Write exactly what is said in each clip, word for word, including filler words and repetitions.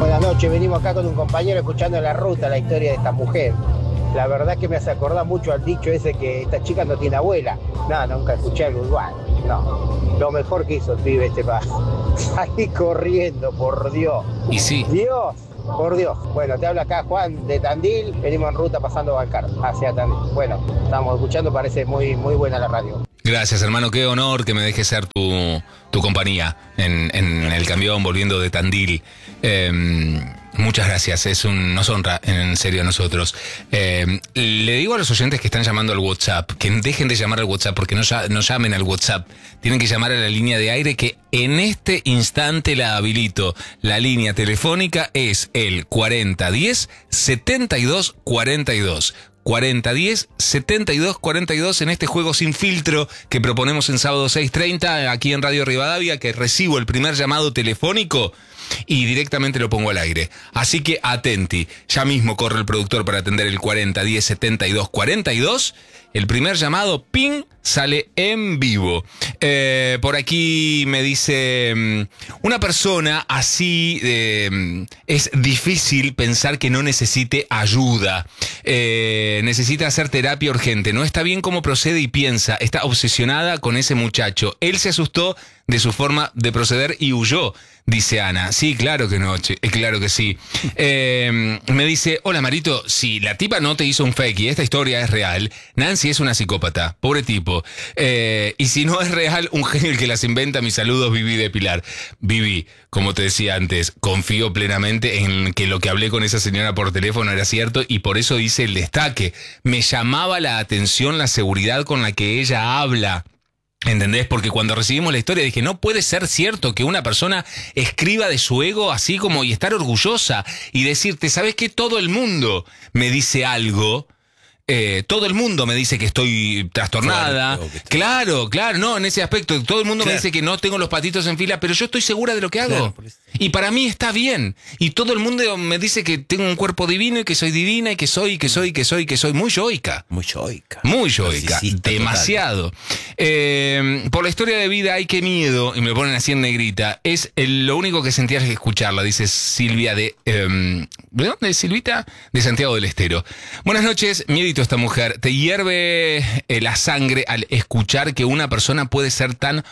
Buenas noches, venimos acá con un compañero escuchando en la ruta la historia de esta mujer. La verdad que me hace acordar mucho al dicho ese que esta chica no tiene abuela. No, nunca escuché algo igual. No, lo mejor que hizo el pibe este pa. Salí corriendo, por Dios. Y sí. Dios, por Dios. Bueno, te habla acá Juan de Tandil. Venimos en ruta pasando Balcar hacia Tandil. Bueno, estamos escuchando, parece muy, muy buena la radio. Gracias, hermano, qué honor que me dejes ser tu, tu compañía en, en el camión volviendo de Tandil. Eh, muchas gracias, es un, nos honra en serio a nosotros. Eh, le digo a los oyentes que están llamando al WhatsApp que dejen de llamar al WhatsApp, porque no, no llamen al WhatsApp, tienen que llamar a la línea de aire, que en este instante la habilito. La línea telefónica es el cuarenta diez setenta y dos cuarenta y dos. cuarenta diez setenta y dos cuarenta y dos en este juego sin filtro que proponemos en sábado seis treinta aquí en Radio Rivadavia, que recibo el primer llamado telefónico y directamente lo pongo al aire. Así que atenti, ya mismo corre el productor para atender el cuarenta diez setenta y dos cuarenta y dos. El primer llamado, ping, sale en vivo. Eh, por aquí me dice, una persona así, eh, es difícil pensar que no necesite ayuda. Eh, necesita hacer terapia urgente. No está bien cómo procede y piensa. Está obsesionada con ese muchacho. Él se asustó de su forma de proceder y huyó, dice Ana. Sí, claro que no, che, claro que sí. Eh, me dice, hola Marito, si la tipa no te hizo un fake y esta historia es real, Nancy es una psicópata, pobre tipo. Eh, y si no es real, un genio el que las inventa. Mis saludos, Vivi de Pilar. Vivi, como te decía antes, confío plenamente en que lo que hablé con esa señora por teléfono era cierto y por eso hice el destaque. Me llamaba la atención la seguridad con la que ella habla. ¿Entendés? Porque cuando recibimos la historia dije, no puede ser cierto que una persona escriba de su ego así como y estar orgullosa y decirte, ¿sabes qué? Todo el mundo me dice algo. Eh, todo el mundo me dice que estoy trastornada. Claro, estoy... claro, claro, no, en ese aspecto. Todo el mundo claro. me dice que no tengo los patitos en fila, pero yo estoy segura de lo que hago. Claro, y para mí está bien. Y todo el mundo me dice que tengo un cuerpo divino y que soy divina y que soy, que soy, que soy, que soy muy yoica. Muy yoica. Muy yoica. Demasiado. Eh, por la historia de vida, ay, qué miedo, y me ponen así en negrita. Es el, lo único que sentía es escucharla, dice Silvia de... Eh, ¿De dónde es Silvita? De Santiago del Estero. Buenas noches, miedito esta mujer. Te hierve eh, la sangre al escuchar que una persona puede ser tan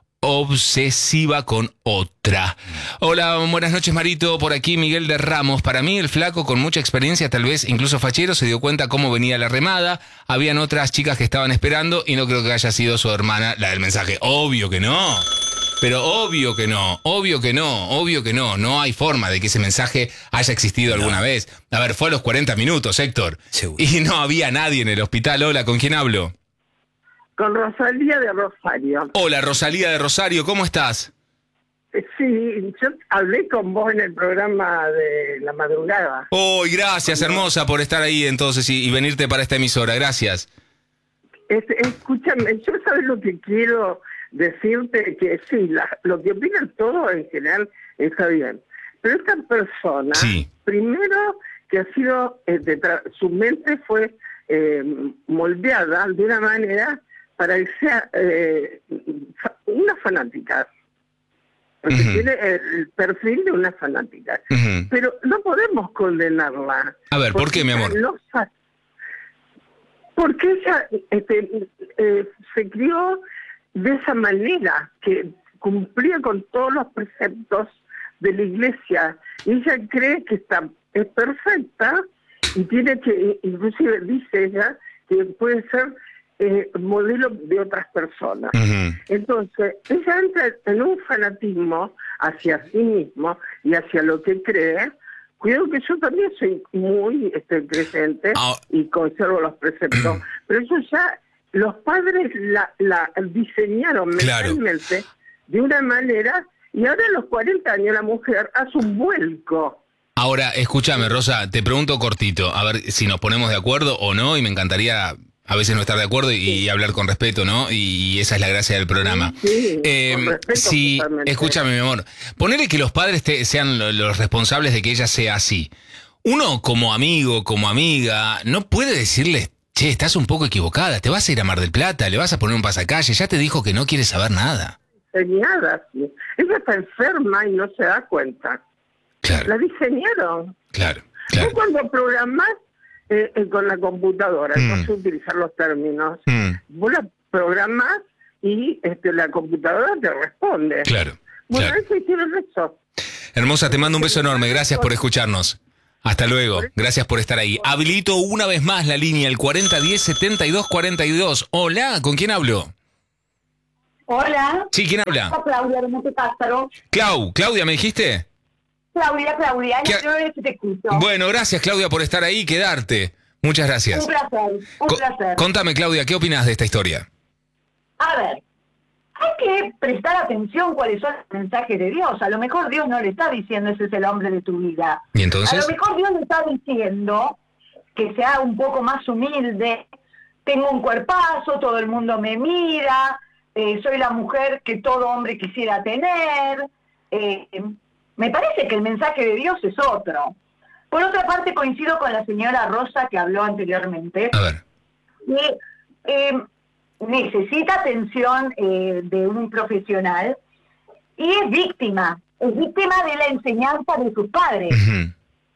obsesiva con otra. Hola, buenas noches Marito, por aquí Miguel de Ramos. Para mí el flaco con mucha experiencia, tal vez incluso fachero, se dio cuenta cómo venía la remada. Habían otras chicas que estaban esperando y no creo que haya sido su hermana la del mensaje. Obvio que no. Pero obvio que no, obvio que no, obvio que no. No hay forma de que ese mensaje haya existido no. alguna vez. A ver, fue a los cuarenta minutos, Héctor. Seguro. Y no había nadie en el hospital. Hola, ¿con quién hablo? Con Rosalía de Rosario. Hola, Rosalía de Rosario, ¿cómo estás? Sí, yo hablé con vos en el programa de la madrugada. Oh, gracias, hermosa, por estar ahí entonces y, y venirte para esta emisora. Gracias. Este, escúchame, yo sabes lo que quiero decirte, que sí, la, lo que opinan todos en general está bien. Pero esta persona, sí. primero que ha sido, eh, de su mente fue eh, moldeada de una manera para que sea eh, una fanática. Porque uh-huh. tiene el perfil de una fanática. Uh-huh. Pero no podemos condenarla. A ver, ¿por qué, mi amor? No, porque ella este, eh, se crió de esa manera, que cumplía con todos los preceptos de la iglesia. Y ella cree que está es perfecta y tiene que, inclusive dice ella, que puede ser eh, modelo de otras personas. Uh-huh. Entonces, ella entra en un fanatismo hacia sí mismo y hacia lo que cree. Cuidado que yo también soy muy este, creyente oh. y conservo los preceptos, pero eso ya los padres la, la diseñaron claro. mentalmente de una manera y ahora a los cuarenta años la mujer hace un vuelco. Ahora, escúchame, Rosa, te pregunto cortito, a ver si nos ponemos de acuerdo o no, y me encantaría a veces no estar de acuerdo y, sí. y hablar con respeto, ¿no? Y, y esa es la gracia del programa. Sí, eh, con respeto, si, totalmente. Escúchame, mi amor, ponele que los padres te, sean los responsables de que ella sea así. Uno, como amigo, como amiga, no puede decirle, che, estás un poco equivocada, te vas a ir a Mar del Plata, le vas a poner un pasacalle, ya te dijo que no quiere saber nada. Nada, sí. Ella está enferma y no se da cuenta. Claro. La diseñaron. Claro, claro. Vos cuando programás eh, eh, con la computadora, Mm. no sé utilizar los términos, Mm, vos la programás y este, la computadora te responde. claro, Bueno, claro. eso hicieron eso. Hermosa, te mando un beso enorme. Gracias por escucharnos. Hasta luego. Gracias por estar ahí. Habilito una vez más la línea, el cuarenta diez setenta y dos cuarenta y dos. Hola, ¿con quién hablo? Hola. Sí, ¿quién habla? Claudia de Montepástaro. Clau, Claudia, ¿me dijiste? Claudia, Claudia, es ¿Qué- la primera vez que te escucho. Bueno, gracias, Claudia, por estar ahí y quedarte. Muchas gracias. Un placer, un Co- placer. Contame, Claudia, ¿qué opinas de esta historia? A ver, hay que prestar atención cuáles son los mensajes de Dios. A lo mejor Dios no le está diciendo ese es el hombre de tu vida. ¿Y A entonces? lo mejor Dios le está diciendo que sea un poco más humilde. Tengo un cuerpazo, todo el mundo me mira, eh, soy la mujer que todo hombre quisiera tener. Eh, me parece que el mensaje de Dios es otro. Por otra parte, coincido con la señora Rosa que habló anteriormente, A ver. que eh, necesita atención eh, de un profesional y es víctima, es víctima de la enseñanza de sus padres. Ujú.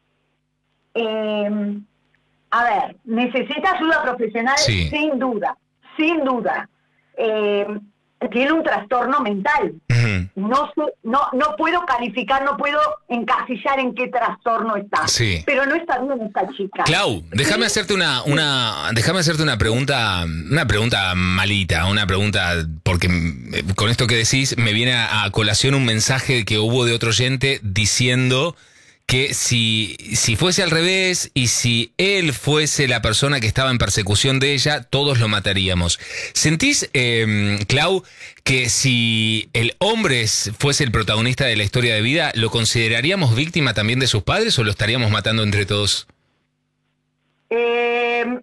Eh, a ver, necesita ayuda profesional Sí. sin duda, sin duda. Eh, tiene un trastorno mental. Ujú. No sé, no, no puedo calificar, no puedo encasillar en qué trastorno está. Sí. Pero no está bien esta chica. Clau, déjame hacerte una, una, déjame hacerte una pregunta, una pregunta malita, una pregunta, porque eh, con esto que decís me viene a, a colación un mensaje que hubo de otro oyente diciendo que si, si fuese al revés y si él fuese la persona que estaba en persecución de ella, todos lo mataríamos. ¿Sentís, eh, Clau, que si el hombre es- fuese el protagonista de la historia de vida, lo consideraríamos víctima también de sus padres o lo estaríamos matando entre todos? Eh,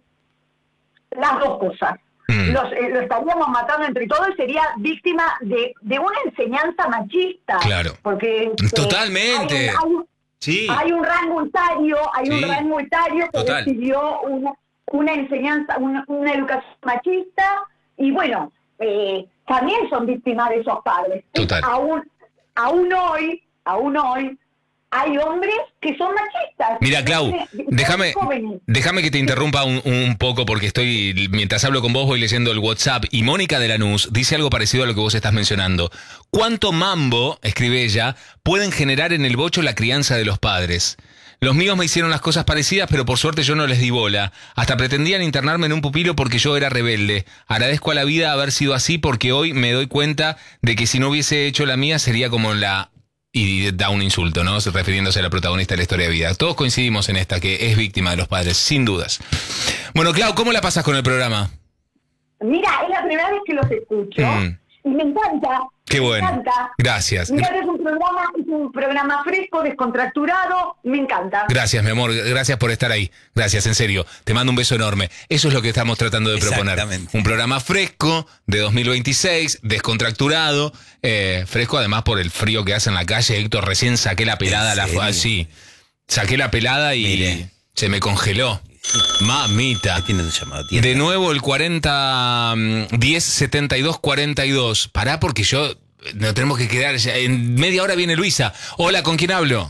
las dos cosas. Mm. Los, eh, lo estaríamos matando entre todos y sería víctima de, de una enseñanza machista. Claro. Porque eh, Totalmente. hay un- hay un- Sí. Hay un rango etario, hay Sí. un rango etario que Total. recibió una, una enseñanza, una, una educación machista y bueno, eh, también son víctimas de esos padres. Total. Aún, aún hoy, aún hoy, hay hombres que son machistas. Mira, Clau, De- de- déjame, jóvenes. déjame que te interrumpa un, un poco porque estoy, mientras hablo con vos voy leyendo el WhatsApp y Mónica de Lanús dice algo parecido a lo que vos estás mencionando. ¿Cuánto mambo, escribe ella, pueden generar en el bocho la crianza de los padres? Los míos me hicieron las cosas parecidas, pero por suerte yo no les di bola. Hasta pretendían internarme en un pupilo porque yo era rebelde. Agradezco a la vida haber sido así porque hoy me doy cuenta de que si no hubiese hecho la mía sería como la... Y da un insulto, ¿no? Refiriéndose a la protagonista de la historia de vida. Todos coincidimos en esta, que es víctima de los padres, sin dudas. Bueno, Clau, ¿cómo la pasas con el programa? Mira, es la primera vez que los escucho Mm. y me encanta. Qué me bueno. encanta. Gracias. Mira que es un programa, es un programa fresco, descontracturado, me encanta. Gracias, mi amor. Gracias por estar ahí. Gracias, en serio. Te mando un beso enorme. Eso es lo que estamos tratando de proponer. Exactamente. Un programa fresco de dos mil veintiséis, descontracturado. eh, fresco además por el frío que hace en la calle. Héctor, recién saqué la pelada. ¿En La, serio? ah, sí. Saqué la pelada y Mire. se me congeló. Mamita. Ahí tiene tu llamado. tiene. De nuevo el cuarenta diez setenta y dos cuarenta y dos. Pará porque yo nos tenemos que quedar ya. En media hora viene Luisa. Hola, ¿con quién hablo?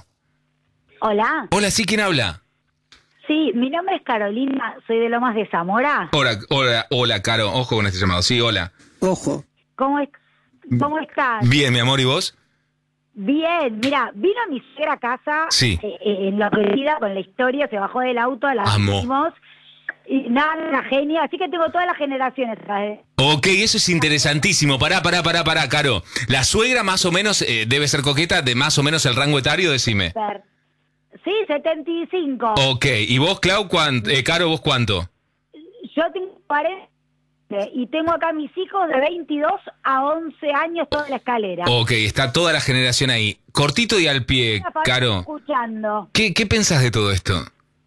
Hola, Hola, ¿sí? ¿Quién habla? sí, mi nombre es Carolina, soy de Lomas de Zamora. Hola, hola, hola, Caro. Ojo con este llamado. Sí, hola. ¿Cómo, es- cómo estás? Bien, mi amor, ¿y vos? Bien, mira, vino mi suegra a casa, Sí. eh, eh, enloquecida con la historia, se bajó del auto, la Amo. vimos, y nada, una genia, así que tengo todas las generaciones, ¿sabes? Ok, eso es interesantísimo. Pará, pará, pará, pará, Caro. La suegra más o menos eh, debe ser coqueta, de más o menos el rango etario, decime. Per- Sí, setenta y cinco. Ok, ¿y vos, Clau, cuánto? Eh, Caro, ¿vos cuánto? Yo tengo cuarenta y tengo acá mis hijos de veintidós a once años toda la escalera. Ok, está toda la generación ahí. Cortito y al pie, Una familia Caro. escuchando. ¿Qué, qué pensás de todo esto?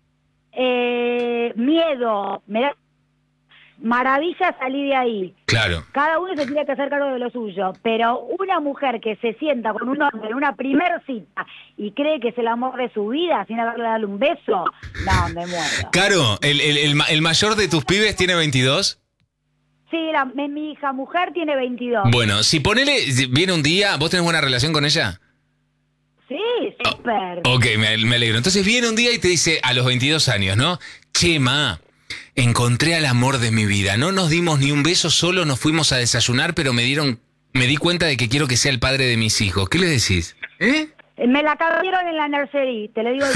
Eh, miedo, me da maravilla salir de ahí. Claro. Cada uno se tiene que hacer cargo de lo suyo, pero una mujer que se sienta con un hombre en una primer cita y cree que es el amor de su vida sin haberle dado un beso, no, me muero. Caro, ¿el, el, el, ma- el mayor de tus pibes tiene veintidós? Sí, la, mi, mi hija mujer tiene veintidós. Bueno, si ponele, si viene un día, ¿vos tenés buena relación con ella? Sí, Esper. Ok, me, me alegro. Entonces viene un día y te dice, a los veintidós años, ¿no? Che, ma, encontré al amor de mi vida. No nos dimos ni un beso, solo nos fuimos a desayunar, pero me dieron, me di cuenta de que quiero que sea el padre de mis hijos. ¿Qué le decís? ¿Eh? Me la cambiaron en la nursery, te lo digo.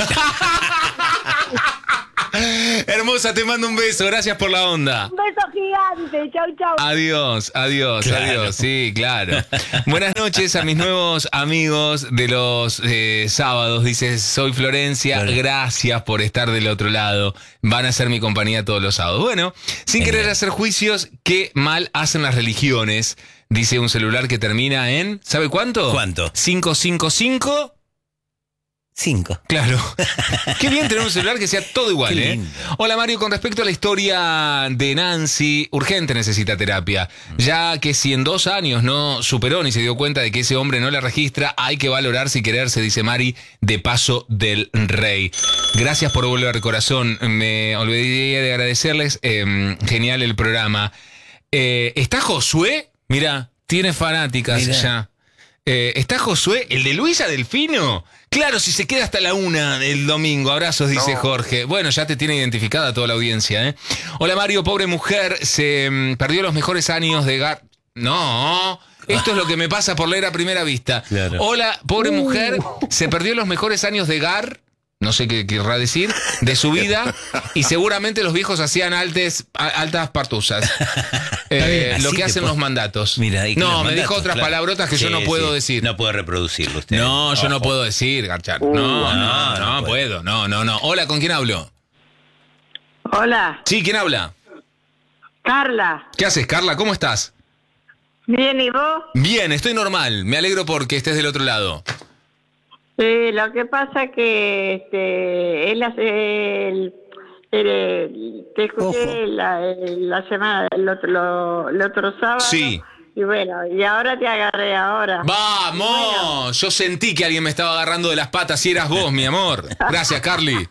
Hermosa, te mando un beso. Gracias por la onda. Un beso gigante. Chau, chau. Adiós, adiós, Claro. adiós. Sí, claro. Buenas noches a mis nuevos amigos de los eh, sábados. Dices, soy Florencia. Claro. Gracias por estar del otro lado. Van a ser mi compañía todos los sábados. Bueno, sin Genial. querer hacer juicios, qué mal hacen las religiones. Dice un celular que termina en, ¿sabe cuánto? ¿Cuánto? cinco cinco cinco. Cinco. Claro. Qué bien tener un celular que sea todo igual, Qué ¿eh? lindo. Hola Mario, con respecto a la historia de Nancy, urgente necesita terapia. Ya que si en dos años no superó ni se dio cuenta de que ese hombre no la registra, hay que valorarse y quererse, dice Mari, de Paso del Rey. Gracias por volver, corazón. Me olvidé de agradecerles. Eh, genial el programa. Eh, ¿Está Josué? Mira, tiene fanáticas Mirá. ya. Eh, ¿Está Josué, el de Luisa Delfino? Claro, si se queda hasta la una del domingo. Abrazos, dice Jorge. Bueno, ya te tiene identificada toda la audiencia, ¿eh? Hola Mario, pobre mujer, se mm, perdió los mejores años de Gar... No, esto es lo que me pasa por leer a primera vista. Claro. Hola, pobre mujer, se perdió los mejores años de Gar... No sé qué querrá decir, de su vida, y seguramente los viejos hacían altes, a- altas partusas. Eh, Así lo que te hacen puedo- los mandatos. Mira, ahí con no, los me mandatos, dijo otras claro. palabrotas que yo Sí, no puedo sí. decir. No puedo reproducirlo usted. No, yo no Ojo. puedo decir, Garchar. Uh, No, no, no, no, no puedo. No, no, no. Hola, ¿con quién hablo? Hola, Sí, ¿quién habla? Carla. ¿Qué haces, Carla? ¿Cómo estás? Bien, ¿y vos? Bien, estoy normal. Me alegro porque estés del otro lado. Sí, lo que pasa que este, él hace el, el- te escuché la, la semana, el otro, lo- el otro sábado. Sí. Y bueno, y ahora te agarré ahora. ¡Vamos! Yo sentí que alguien me estaba agarrando de las patas y eras vos, mi amor. Gracias, Carly.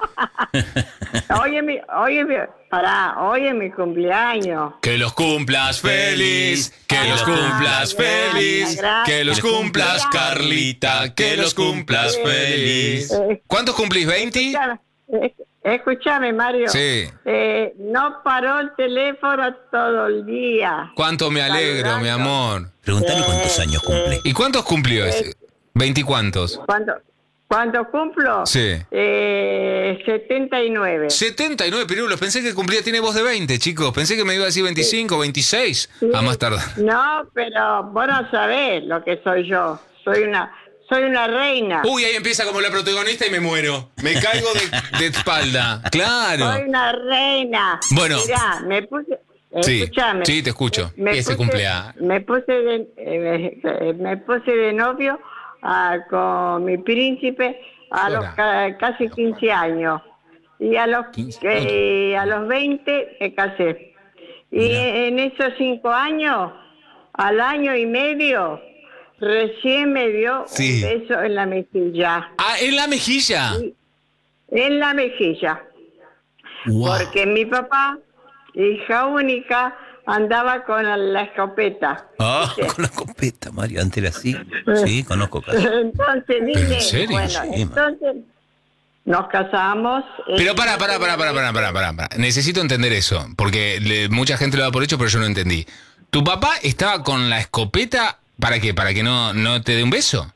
Hoy es mi, hoy es mi, pará, hoy es mi cumpleaños. Que los cumplas feliz, que los cumplas feliz, que los cumplas, Carlita, que los cumplas feliz. ¿Cuántos cumplís? ¿veinte? Escuchame, eh, escuchame, Mario. Sí. Eh, no paró el teléfono todo el día. ¿Cuánto me alegro, mi amor? Preguntale cuántos años cumple. ¿Y cuántos cumplió ese? ¿veinte cuántos? ¿Cuándo, cuándo cumplo? Sí. Eh, setenta y nueve. setenta y nueve pirulos. Pensé que cumplía, tiene voz de veinte, chicos. Pensé que me iba a decir veinticinco, veintiséis. A más tardar. No, pero vos no sabés lo que soy yo. Soy una, soy una reina. Uy, ahí empieza como la protagonista y me muero. Me caigo de, de espalda. Claro. Soy una reina. Bueno. Mirá, me puse... Sí, Escúchame. sí, te escucho. Me Y ese puse- cumpleaños. Me puse de, eh, eh, me puse de novio ah, con mi príncipe a los Hola. ca- casi quince años. Y a los, quince, eh, a los veinte me casé. Y Mirá. en esos cinco años, al año y medio, recién me dio Sí. un beso en la mejilla. Ah, en la mejilla. En la mejilla. Wow. Porque mi papá, hija única, andaba con la escopeta. Ah, con la copeta, Mario. Antes era así. Sí, conozco casos. Entonces dije, en serio? bueno, Sí, entonces nos casamos. Pero eh, para, para, para, para, para, para, para, para. Necesito entender eso, porque le- mucha gente lo da por hecho, pero yo no entendí. ¿Tu papá estaba con la escopeta para qué? ¿Para que no, no te dé un beso?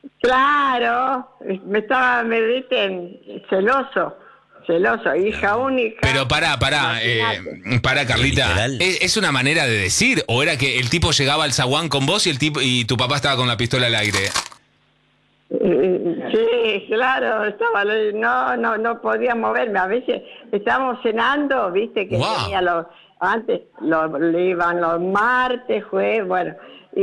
Claro, me estaba, me viste, celoso, celoso, hija única. Pero pará, pará, eh, Imagínate. pará, Carlita. Literal. ¿Es, es una manera de decir? ¿O era que el tipo llegaba al zaguán con vos y el tipo y tu papá estaba con la pistola al aire? Eh, Sí, claro, estaba, no, no, no podía moverme. A veces estábamos cenando, viste que Wow. tenía los, antes lo, le iban los martes, jueves, bueno,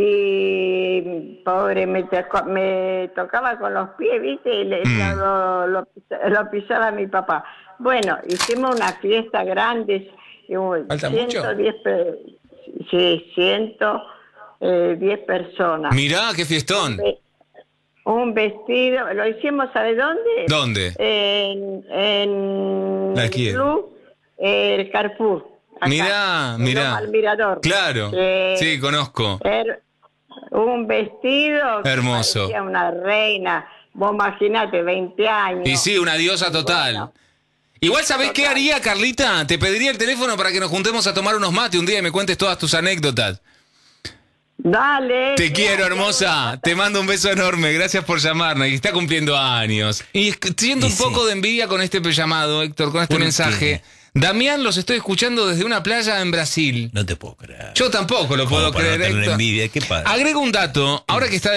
y pobre me, tocó- me tocaba con los pies, viste, y le- Mm. lo, lo, lo pisaba mi papá. Bueno, hicimos una fiesta grande, y un- ¿Falta mucho? ciento diez pe- sí, ciento diez personas. Mirá, qué fiestón. Un vestido, lo hicimos, ¿sabe dónde? ¿Dónde? En, en La el quiero. club, el Carrefour. acá, Mirá, en mirá. Loma al Mirador. Claro. Eh, Sí, conozco. er- un vestido que Hermoso. parecía una reina. Vos imaginate, veinte años. Y sí, una diosa total. Bueno. Igual, ¿sabés Total. qué haría, Carlita? Te pediría el teléfono para que nos juntemos a tomar unos mates un día y me cuentes todas tus anécdotas. Dale. Te quiero, gracias. hermosa. Te mando un beso enorme. Gracias por llamarnos. Y está cumpliendo años. Y siento Y un sí. poco de envidia con este llamado, Héctor, con este ¿Por mensaje. qué? Damián, los estoy escuchando desde una playa en Brasil. No te puedo creer. Yo tampoco lo puedo Como para creer, no tener Héctor. envidia, ¿qué pasa? Agrego un dato. Ahora que está